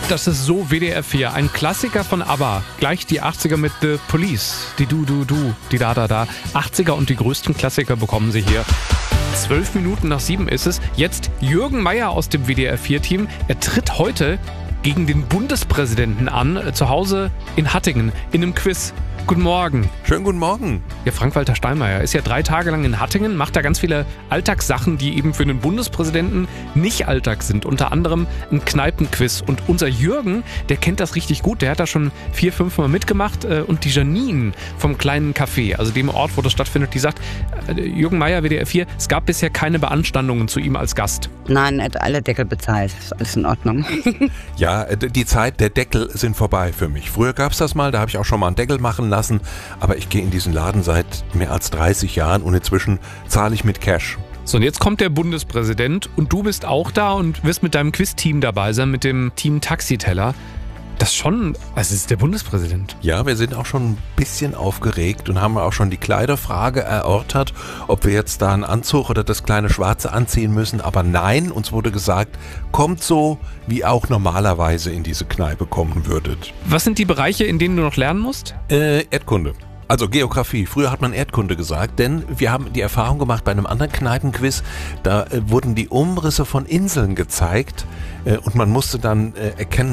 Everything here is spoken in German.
Das ist so WDR 4, ein Klassiker von ABBA. Gleich die 80er mit The Police, die Du, die Da. 80er und die größten Klassiker bekommen Sie hier. 12 Minuten nach 7 ist es. Jetzt Jürgen Meier aus dem WDR 4-Team. Er tritt heute gegen den Bundespräsidenten an, zu Hause in Hattingen, in einem Quiz. Guten Morgen. Schönen guten Morgen. Ja, Frank-Walter Steinmeier ist ja 3 Tage lang in Hattingen, macht da ganz viele Alltagssachen, die eben für einen Bundespräsidenten nicht Alltag sind. Unter anderem ein Kneipenquiz. Und unser Jürgen, der kennt das richtig gut. Der hat da schon 4-5 Mal mitgemacht. Und die Janine vom kleinen Café, also dem Ort, wo das stattfindet, die sagt, Jürgen Meier, WDR 4, es gab bisher keine Beanstandungen zu ihm als Gast. Nein, er hat alle Deckel bezahlt. Ist alles in Ordnung. Ja, die Zeit der Deckel sind vorbei für mich. Früher gab es das mal, da habe ich auch schon mal einen Deckel machen lassen. Aber ich gehe in diesen Laden seit mehr als 30 Jahren und inzwischen zahle ich mit Cash. So, und jetzt kommt der Bundespräsident und du bist auch da und wirst mit deinem Quiz-Team dabei sein, mit dem Team Taxiteller. Das schon, also es ist der Bundespräsident. Ja, wir sind auch schon ein bisschen aufgeregt und haben auch schon die Kleiderfrage erörtert, ob wir jetzt da einen Anzug oder das kleine Schwarze anziehen müssen. Aber nein, uns wurde gesagt, kommt so, wie auch normalerweise in diese Kneipe kommen würdet. Was sind die Bereiche, in denen du noch lernen musst? Erdkunde. Also Geografie. Früher hat man Erdkunde gesagt, denn wir haben die Erfahrung gemacht bei einem anderen Kneipenquiz, da wurden die Umrisse von Inseln gezeigt und man musste dann erkennen,